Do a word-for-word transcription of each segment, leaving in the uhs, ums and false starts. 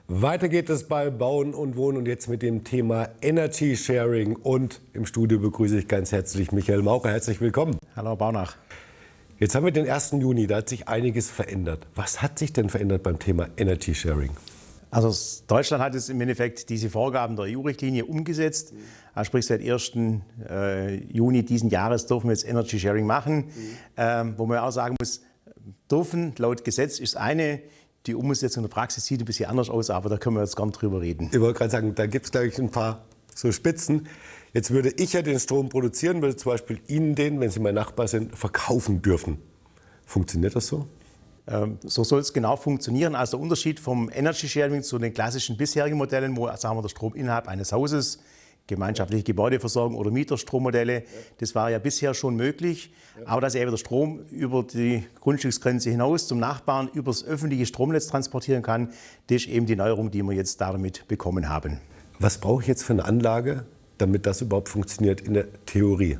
Weiter geht es bei Bauen und Wohnen und jetzt mit dem Thema Energy Sharing. Und im Studio begrüße ich ganz herzlich Michael Maurer. Herzlich willkommen. Hallo Herr Baunach. Jetzt haben wir den ersten Juni, da hat sich einiges verändert. Was hat sich denn verändert beim Thema Energy Sharing? Also Deutschland hat es im Endeffekt diese Vorgaben der E U-Richtlinie umgesetzt. Also sprich seit ersten Juni diesen Jahres dürfen wir jetzt Energy Sharing machen. Mhm. Ähm, wo man auch sagen muss, dürfen laut Gesetz ist eine, die Umsetzung in der Praxis sieht ein bisschen anders aus, aber da können wir jetzt gar nicht drüber reden. Ich wollte gerade sagen, da gibt es glaube ich ein paar so Spitzen. Jetzt würde ich ja den Strom produzieren, würde zum Beispiel Ihnen den, wenn Sie mein Nachbar sind, verkaufen dürfen. Funktioniert das so? Ähm, so soll es genau funktionieren. Also der Unterschied vom Energy Sharing zu den klassischen bisherigen Modellen, wo sagen wir, der Strom innerhalb eines Hauses, gemeinschaftliche Gebäudeversorgung oder Mieterstrommodelle, das war ja bisher schon möglich. Aber dass er der Strom über die Grundstücksgrenze hinaus zum Nachbarn über das öffentliche Stromnetz transportieren kann, das ist eben die Neuerung, die wir jetzt damit bekommen haben. Was brauche ich jetzt für eine Anlage, damit das überhaupt funktioniert in der Theorie?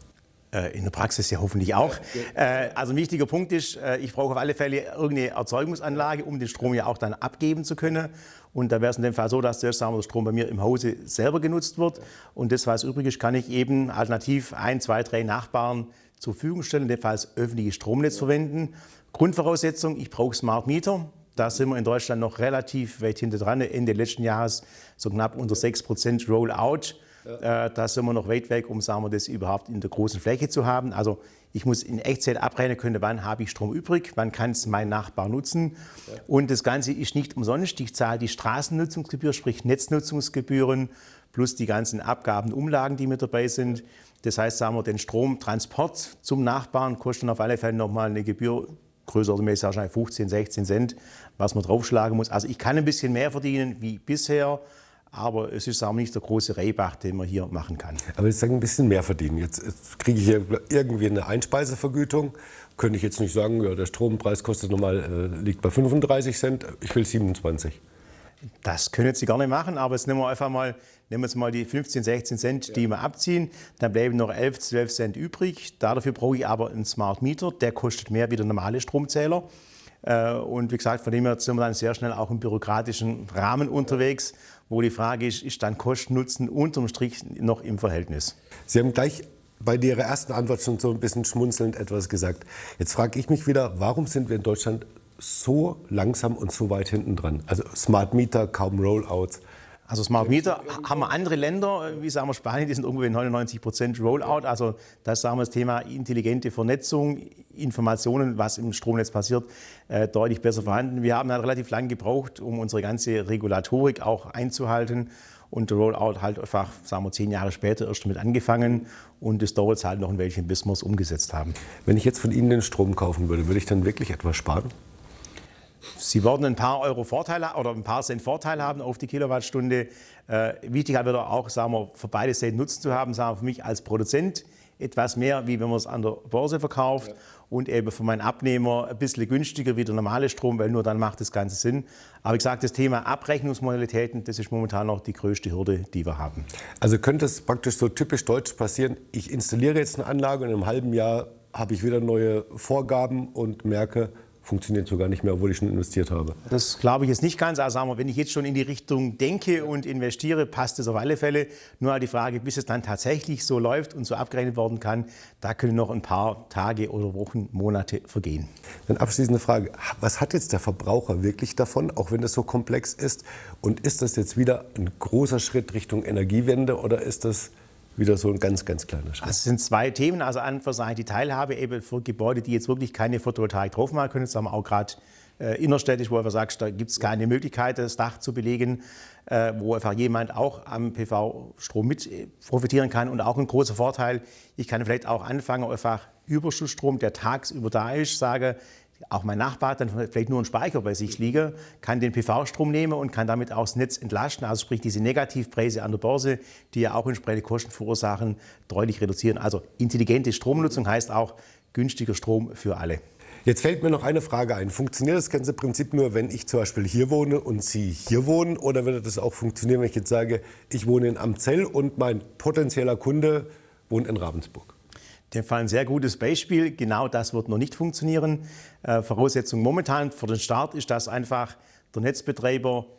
In der Praxis ja hoffentlich auch. Also ein wichtiger Punkt ist, ich brauche auf alle Fälle irgendeine Erzeugungsanlage, um den Strom ja auch dann abgeben zu können. Und da wäre es in dem Fall so, dass zuerst sagen wir, der Strom bei mir im Hause selber genutzt wird. Und das, was übrig ist, kann ich eben alternativ ein, zwei, drei Nachbarn zur Verfügung stellen, in dem Fall das öffentliche Stromnetz verwenden. Grundvoraussetzung, ich brauche Smart Meter. Da sind wir in Deutschland noch relativ weit hinter dran. Ende letzten Jahres so knapp unter sechs Prozent Rollout. Ja. Äh, da sind wir noch weit weg, um sagen wir, das überhaupt in der großen Fläche zu haben. Also ich muss in Echtzeit abrechnen können, wann habe ich Strom übrig, wann kann es mein Nachbar nutzen. Ja. Und das Ganze ist nicht umsonst. Ich zahle die Straßennutzungsgebühr, sprich Netznutzungsgebühren, plus die ganzen Abgaben, Umlagen, die mit dabei sind. Das heißt, sagen wir, den Stromtransport zum Nachbarn kostet auf alle Fälle nochmal eine Gebühr, größermäßig wahrscheinlich fünfzehn, sechzehn Cent, was man draufschlagen muss. Also ich kann ein bisschen mehr verdienen wie bisher. Aber es ist auch nicht der große Reibach, den man hier machen kann. Aber jetzt sagen ein bisschen mehr verdienen. Jetzt, jetzt kriege ich hier irgendwie eine Einspeisevergütung. Könnte ich jetzt nicht sagen, ja, der Strompreis kostet normal, äh, liegt bei fünfunddreißig Cent, ich will siebenundzwanzig. Das können Sie gerne machen, aber jetzt nehmen wir einfach mal, nehmen wir jetzt mal die fünfzehn, sechzehn Cent, ja, die wir abziehen. Dann bleiben noch elf, zwölf Cent übrig. Dafür brauche ich aber einen Smart Meter, der kostet mehr wie der normale Stromzähler. Und wie gesagt, von dem her sind wir dann sehr schnell auch im bürokratischen Rahmen unterwegs, wo die Frage ist, ist dann Kosten-Nutzen unterm Strich noch im Verhältnis? Sie haben gleich bei Ihrer ersten Antwort schon so ein bisschen schmunzelnd etwas gesagt. Jetzt frage ich mich wieder, warum sind wir in Deutschland so langsam und so weit hinten dran? Also Smart Meter, kaum Rollouts. Also Smart Meter haben wir andere Länder, wie sagen wir Spanien, die sind irgendwo neunundneunzig Prozent Rollout. Also das sagen wir das Thema intelligente Vernetzung, Informationen, was im Stromnetz passiert, äh, deutlich besser vorhanden. Wir haben halt relativ lange gebraucht, um unsere ganze Regulatorik auch einzuhalten. Und der Rollout halt einfach, sagen wir, zehn Jahre später erst damit angefangen. Und es dauert halt noch ein Weilchen, bis wir es umgesetzt haben. Wenn ich jetzt von Ihnen den Strom kaufen würde, würde ich dann wirklich etwas sparen? Sie werden ein paar Euro Vorteil oder ein paar Cent Vorteil haben auf die Kilowattstunde. Äh, wichtig halt wieder auch, sagen wir, für beide Seiten Nutzen zu haben, sagen wir für mich als Produzent etwas mehr, wie wenn man es an der Börse verkauft, ja, und eben für meinen Abnehmer ein bisschen günstiger wie der normale Strom, weil nur dann macht das Ganze Sinn. Aber wie gesagt, das Thema Abrechnungsmodalitäten, das ist momentan noch die größte Hürde, die wir haben. Also könnte es praktisch so typisch deutsch passieren, ich installiere jetzt eine Anlage und in einem halben Jahr habe ich wieder neue Vorgaben und merke, funktioniert sogar nicht mehr, obwohl ich schon investiert habe. Das glaube ich jetzt nicht ganz. Also sagen wir, wenn ich jetzt schon in die Richtung denke und investiere, passt es auf alle Fälle. Nur halt die Frage, bis es dann tatsächlich so läuft und so abgerechnet werden kann, da können noch ein paar Tage oder Wochen, Monate vergehen. Dann abschließende Frage, was hat jetzt der Verbraucher wirklich davon, auch wenn das so komplex ist? Und ist das jetzt wieder ein großer Schritt Richtung Energiewende oder ist das wieder so ein ganz, ganz kleiner Schritt? Das sind zwei Themen. Also einerseits die Teilhabe eben für Gebäude, die jetzt wirklich keine Photovoltaik drauf machen können. Das haben wir auch gerade äh, innerstädtisch, wo du sagst, da gibt es keine Möglichkeit, das Dach zu belegen, äh, wo einfach jemand auch am P V-Strom mit profitieren kann. Und auch ein großer Vorteil, ich kann vielleicht auch anfangen, einfach Überschussstrom, der tagsüber da ist, sage, auch mein Nachbar hat dann vielleicht nur einen Speicher bei sich liegen, kann den P V-Strom nehmen und kann damit auch das Netz entlasten. Also sprich diese Negativpreise an der Börse, die ja auch entsprechende Kosten verursachen, deutlich reduzieren. Also intelligente Stromnutzung heißt auch günstiger Strom für alle. Jetzt fällt mir noch eine Frage ein. Funktioniert das ganze Prinzip nur, wenn ich zum Beispiel hier wohne und Sie hier wohnen? Oder würde das auch funktionieren, wenn ich jetzt sage, ich wohne in Amzell und mein potenzieller Kunde wohnt in Ravensburg? In dem Fall ein sehr gutes Beispiel. Genau das wird noch nicht funktionieren. Äh, Voraussetzung momentan für den Start ist, dass einfach der Netzbetreiber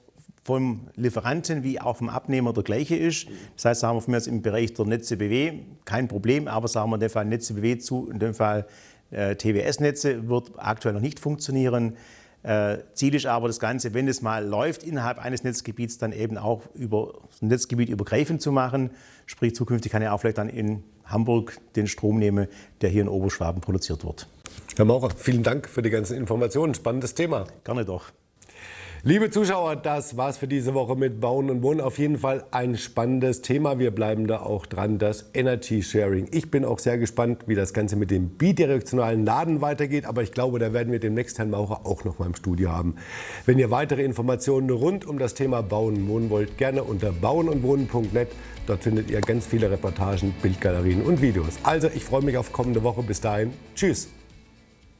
vom Lieferanten wie auch vom Abnehmer der gleiche ist. Das heißt, sagen wir von mir jetzt im Bereich der Netze B W kein Problem, aber sagen wir in dem Fall Netze B W zu, in dem Fall äh, T W S-Netze wird aktuell noch nicht funktionieren. Äh, Ziel ist aber das Ganze, wenn es mal läuft, innerhalb eines Netzgebiets dann eben auch über das Netzgebiet übergreifend zu machen. Sprich, zukünftig kann ich auch vielleicht dann in Hamburg den Strom nehmen, der hier in Oberschwaben produziert wird. Herr Maurer, vielen Dank für die ganzen Informationen. Spannendes Thema. Gerne doch. Liebe Zuschauer, das war's für diese Woche mit Bauen und Wohnen. Auf jeden Fall ein spannendes Thema. Wir bleiben da auch dran, das Energy Sharing. Ich bin auch sehr gespannt, wie das Ganze mit dem bidirektionalen Laden weitergeht. Aber ich glaube, da werden wir demnächst Herrn Maurer auch noch mal im Studio haben. Wenn ihr weitere Informationen rund um das Thema Bauen und Wohnen wollt, gerne unter bauen und wohnen punkt net. Dort findet ihr ganz viele Reportagen, Bildgalerien und Videos. Also, ich freue mich auf kommende Woche. Bis dahin, tschüss.